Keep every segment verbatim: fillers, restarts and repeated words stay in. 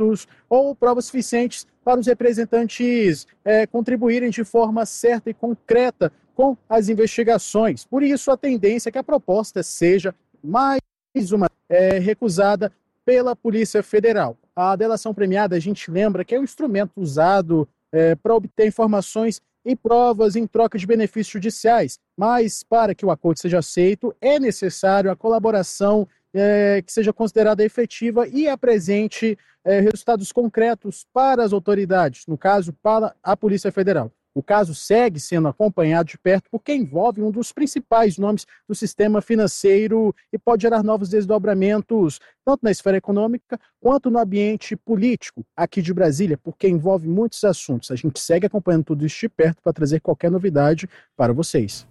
documentos ou provas suficientes para os representantes é, contribuírem de forma certa e concreta com as investigações. Por isso, a tendência é que a proposta seja mais uma é, recusada pela Polícia Federal. A delação premiada, a gente lembra que é um instrumento usado é, para obter informações e provas em troca de benefícios judiciais, mas para que o acordo seja aceito, é necessário a colaboração é, que seja considerada efetiva e apresente é, resultados concretos para as autoridades, no caso, para a Polícia Federal. O caso segue sendo acompanhado de perto porque envolve um dos principais nomes do sistema financeiro e pode gerar novos desdobramentos, tanto na esfera econômica quanto no ambiente político aqui de Brasília, porque envolve muitos assuntos. A gente segue acompanhando tudo isso de perto para trazer qualquer novidade para vocês.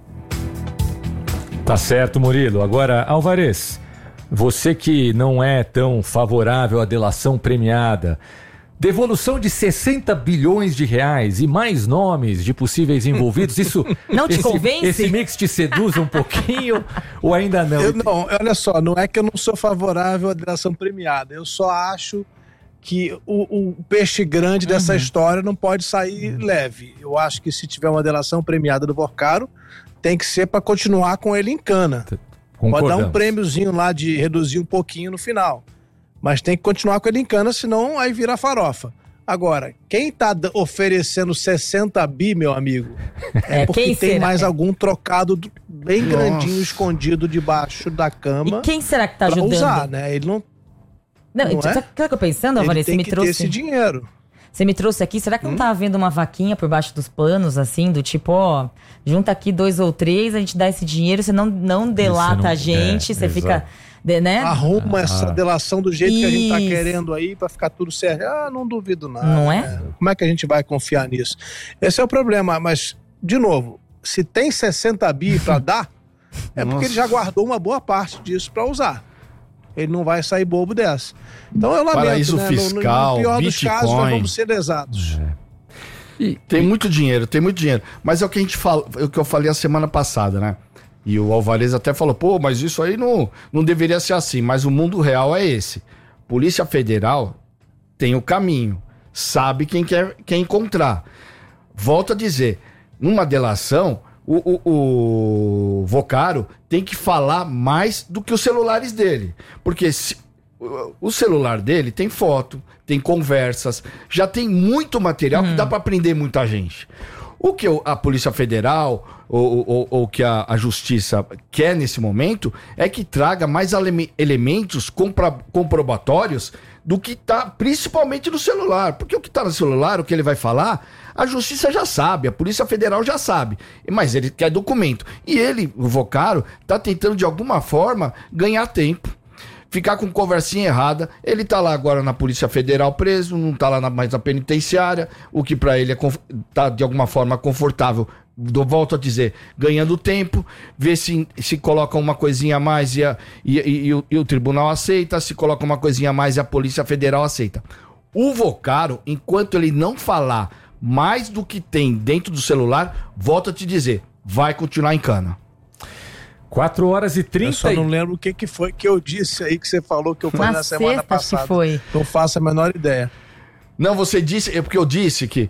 Tá certo, Murilo. Agora, Alvarez, você que não é tão favorável à delação premiada, devolução de sessenta bilhões de reais e mais nomes de possíveis envolvidos, isso não te esse, convence? Esse mix te seduz um pouquinho ou ainda não? Eu não, olha só, não é que eu não sou favorável à delação premiada, eu só acho que o, o peixe grande dessa uhum. história não pode sair uhum. leve. Eu acho que se tiver uma delação premiada do Vocaro, tem que ser para continuar com ele em cana. Pode dar um prêmiozinho lá de reduzir um pouquinho no final. Mas tem que continuar com ele em cana, senão aí vira farofa. Agora, quem tá oferecendo sessenta bi, meu amigo, é porque quem tem será? mais algum trocado bem Nossa. grandinho escondido debaixo da cama. E quem será que tá pra ajudando? usar, né? Ele não... Não, não sabe o que eu tô pensando, Alvarez? Ele tem Você me que trouxe... ter esse dinheiro. Você me trouxe aqui, será que não hum? tá havendo uma vaquinha por baixo dos panos, assim, do tipo, ó, junta aqui dois ou três, a gente dá esse dinheiro, você não, não delata não, a gente, é, você exato. fica... De, né? Arruma ah, essa delação do jeito isso. que a gente tá querendo aí pra ficar tudo certo. Ah, não duvido nada. Não é? Né? Como é que a gente vai confiar nisso? Esse é o problema, mas, de novo, se tem sessenta bi pra dar, é porque ele já guardou uma boa parte disso pra usar. Ele não vai sair bobo dessa. Então eu lamento, Paraíso né? fiscal, no, no pior Bitcoin. dos casos, nós vamos ser exatos. É. E tem muito dinheiro, tem muito dinheiro. Mas é o que a gente fala, é o que eu falei a semana passada, né? E o Alvarez até falou, pô, mas isso aí não, não deveria ser assim. Mas o mundo real é esse. Polícia Federal tem o caminho, sabe quem quer, quer encontrar. Volto a dizer, numa delação, o, o, o Vocaro tem que falar mais do que os celulares dele. Porque se, o, o celular dele tem foto, tem conversas, já tem muito material hum. que dá pra prender muita gente. O que a Polícia Federal ou, ou, ou que a, a Justiça quer nesse momento é que traga mais ele- elementos compra- comprobatórios do que está principalmente no celular. Porque o que está no celular, o que ele vai falar, a Justiça já sabe, a Polícia Federal já sabe. Mas ele quer documento. E ele, o Vocaro, está tentando de alguma forma ganhar tempo. Ficar com conversinha errada, ele tá lá agora na Polícia Federal preso, não tá lá na, mais na penitenciária, o que pra ele é conf- tá de alguma forma confortável, do, volto a dizer, ganhando tempo, ver se, se coloca uma coisinha a mais e, a, e, e, e, o, e o tribunal aceita, se coloca uma coisinha a mais e a Polícia Federal aceita. O Vocaro, enquanto ele não falar mais do que tem dentro do celular, volto a te dizer, vai continuar em cana. quatro horas e trinta. Eu só não lembro o que, que foi que eu disse aí que você falou que eu falei na, na semana passada. Que foi. Não faço a menor ideia. Não, você disse, é porque eu disse que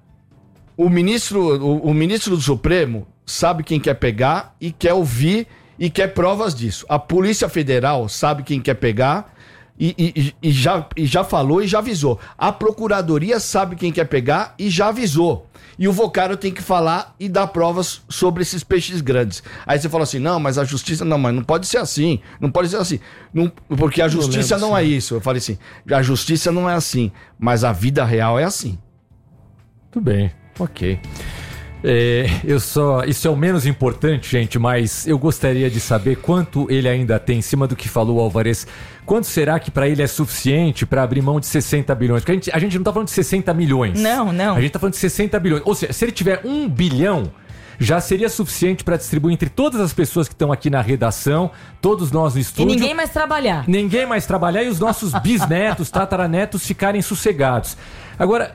o ministro, o, o ministro do Supremo sabe quem quer pegar e quer ouvir e quer provas disso. A Polícia Federal sabe quem quer pegar e, e, e, já, e já falou e já avisou. A Procuradoria sabe quem quer pegar e já avisou. E o Vocaro tem que falar e dar provas sobre esses peixes grandes. Aí você fala assim, não, mas a Justiça... Não, mas não pode ser assim. Não pode ser assim. Não, porque a Justiça não, não é isso. Eu falei assim, a Justiça não é assim. Mas a vida real é assim. Tudo bem, ok. É, eu só, isso é o menos importante, gente, mas eu gostaria de saber quanto ele ainda tem, em cima do que falou o Alvarez, quanto será que para ele é suficiente para abrir mão de sessenta bilhões? Porque a gente, a gente não tá falando de sessenta milhões. Não, não. A gente tá falando de sessenta bilhões. Ou seja, se ele tiver um bilhão, já seria suficiente para distribuir entre todas as pessoas que estão aqui na redação, todos nós no estúdio. E ninguém mais trabalhar. Ninguém mais trabalhar e os nossos bisnetos, tataranetos ficarem sossegados. Agora...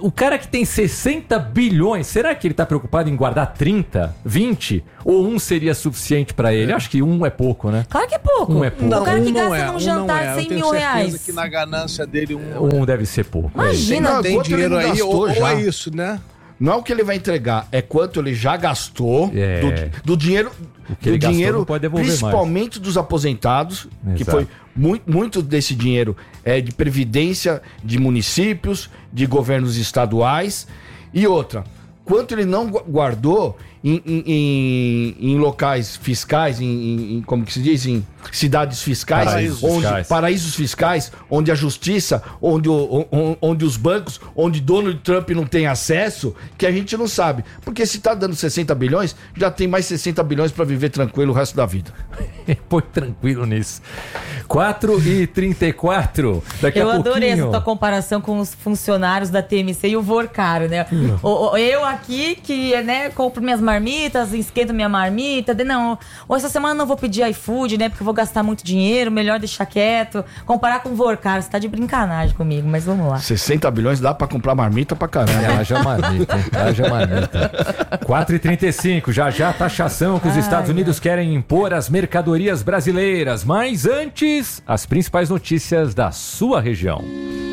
o cara que tem sessenta bilhões, será que ele tá preocupado em guardar trinta, vinte? Ou um seria suficiente pra ele? É. Acho que um é pouco, né? Claro que é pouco. Um é pouco. Não, o cara que um gasta é, num um jantar é. cem mil reais. Que na ganância dele um, um deve ser pouco. Imagina. Não, tem dinheiro aí, ou, ou é isso, né? Não é o que ele vai entregar, é quanto ele já gastou é. do, do dinheiro, o que do ele dinheiro gastou, pode devolver principalmente mais. Dos aposentados, Exato. Que foi muito, muito desse dinheiro é de previdência de municípios, de governos estaduais. E outra, quanto ele não guardou em, em, em, em locais fiscais, em, em, como que se diz, em cidades fiscais, paraísos onde, fiscais. paraísos fiscais, onde a justiça, onde, o, onde, onde os bancos, onde Donald Trump não tem acesso, que a gente não sabe. Porque se tá dando sessenta bilhões, já tem mais sessenta bilhões para viver tranquilo o resto da vida. Põe tranquilo nisso. quatro e trinta e quatro. Daqui eu a pouquinho. adorei essa tua comparação com os funcionários da T M C e o Vorcaro, né? Hum. O, o, eu aqui, que né, compro minhas marmitas, esquento minha marmita. De, não, ou essa semana eu não vou pedir iFood, né? Porque eu vou gastar muito dinheiro, melhor deixar quieto. Comparar com o Vorcaro, você tá de brincanagem comigo, mas vamos lá. sessenta bilhões dá pra comprar marmita pra caramba. É, haja marmita, hein? Haja marmita. quatro e trinta e cinco, já já a taxação que os Ai, Estados Unidos ai. querem impor às mercadorias brasileiras. Mas antes, as principais notícias da sua região.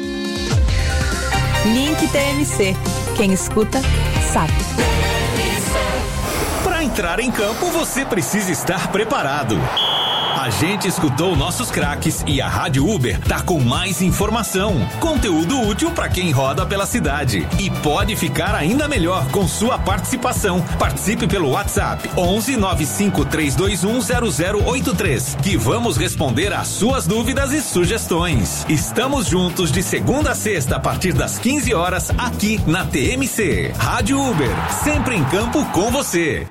Link T M C. Quem escuta, sabe. Para entrar em campo, você precisa estar preparado. A gente escutou nossos craques e a Rádio Uber tá com mais informação, conteúdo útil para quem roda pela cidade. E pode ficar ainda melhor com sua participação. Participe pelo WhatsApp onze nove cinco três dois um zero zero oito três, que vamos responder às suas dúvidas e sugestões. Estamos juntos de segunda a sexta a partir das quinze horas aqui na T M C. Rádio Uber, sempre em campo com você.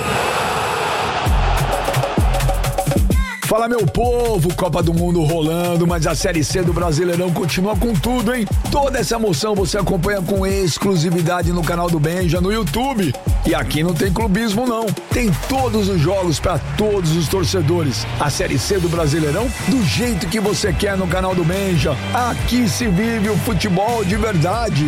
Fala, meu povo, Copa do Mundo rolando, mas a Série C do Brasileirão continua com tudo, hein? Toda essa emoção você acompanha com exclusividade no canal do Benja no YouTube. E aqui não tem clubismo, não. Tem todos os jogos para todos os torcedores. A Série C do Brasileirão do jeito que você quer no canal do Benja. Aqui se vive o futebol de verdade.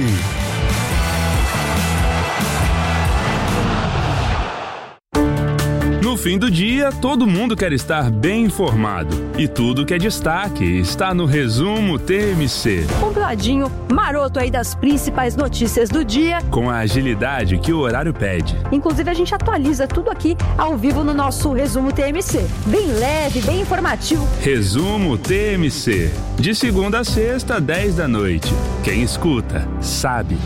No fim do dia, todo mundo quer estar bem informado. E tudo que é destaque está no Resumo T M C. Compladinho, maroto aí das principais notícias do dia. Com a agilidade que o horário pede. Inclusive, a gente atualiza tudo aqui ao vivo no nosso Resumo T M C. Bem leve, bem informativo. Resumo T M C. De segunda a sexta, dez da noite. Quem escuta, sabe.